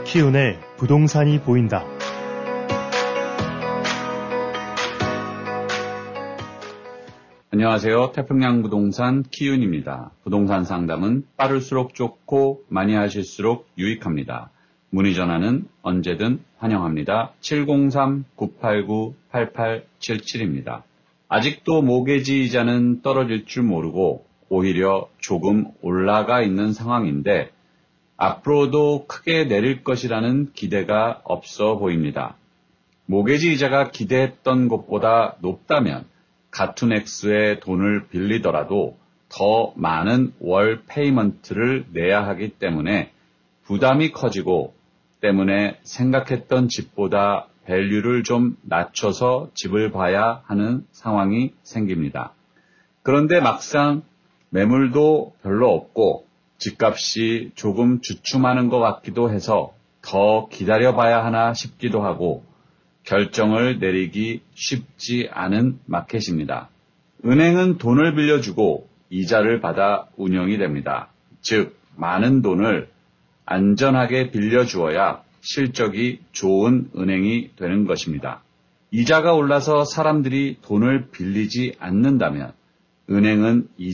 키운의 부동산이 보인다. 안녕하세요. 태평양 부동산 키운입니다. 부동산 상담은 빠를수록 좋고 많이 하실수록 유익합니다. 문의 전화는 언제든 환영합니다. 703-989-8877입니다. 아직도 모기지 이자는 떨어질 줄 모르고 오히려 조금 올라가 있는 상황인데 앞으로도 크게 내릴 것이라는 기대가 없어 보입니다. 모기지 이자가 기대했던 것보다 높다면 같은 액수의 돈을 빌리더라도 더 많은 월 페이먼트를 내야 하기 때문에 부담이 커지고 때문에 생각했던 집보다 밸류를 좀 낮춰서 집을 봐야 하는 상황이 생깁니다. 그런데 막상 매물도 별로 없고 집값이 조금 주춤하는 것 같기도 해서 더 기다려봐야 하나 싶기도 하고 결정을 내리기 쉽지 않은 마켓입니다. 은행은 돈을 빌려주고 이자를 받아 운영이 됩니다. 즉, 많은 돈을 안전하게 빌려주어야 실적이 좋은 은행이 되는 것입니다. 이자가 올라서 사람들이 돈을 빌리지 않는다면 은행은